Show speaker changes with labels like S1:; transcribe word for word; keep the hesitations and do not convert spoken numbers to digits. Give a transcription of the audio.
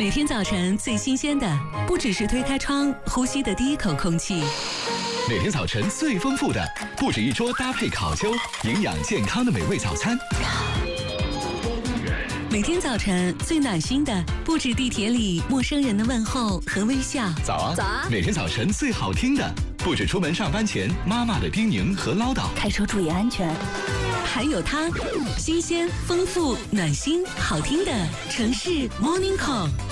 S1: 每天早晨最新鲜的，不只是推开窗呼吸的第一口空气。
S2: 每天早晨最丰富的，不止一桌搭配烤秋，营养健康的美味早餐。
S1: 每天早晨最暖心的，不止地铁里陌生人的问候和微笑。
S2: 早啊，
S3: 早啊！
S2: 每天早晨最好听的，不止出门上班前妈妈的叮咛和唠叨。
S3: 开车注意安全。
S1: 还有它，新鲜、丰富、暖心、好听的城市 Morning Call。